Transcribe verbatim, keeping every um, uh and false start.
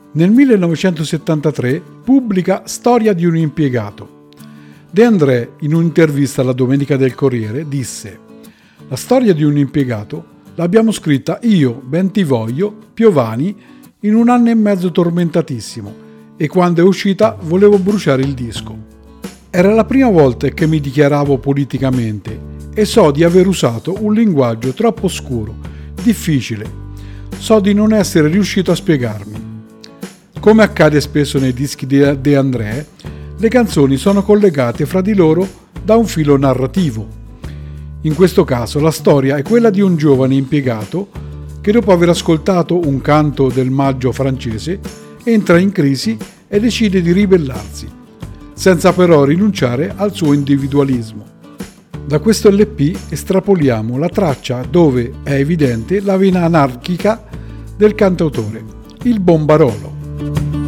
Nel millenovecentosettantatré pubblica Storia di un impiegato. De André, in un'intervista alla Domenica del Corriere, disse: «La storia di un impiegato l'abbiamo scritta io, Bentivoglio, Piovani, in un anno e mezzo tormentatissimo, e quando è uscita volevo bruciare il disco. Era la prima volta che mi dichiaravo politicamente e so di aver usato un linguaggio troppo oscuro, difficile. So di non essere riuscito a spiegarmi. Come accade spesso nei dischi di De André, le canzoni sono collegate fra di loro da un filo narrativo. In questo caso la storia è quella di un giovane impiegato che, dopo aver ascoltato un canto del maggio francese, entra in crisi e decide di ribellarsi, senza però rinunciare al suo individualismo. Da questo L P estrapoliamo la traccia dove è evidente la vena anarchica del cantautore, il bombarolo.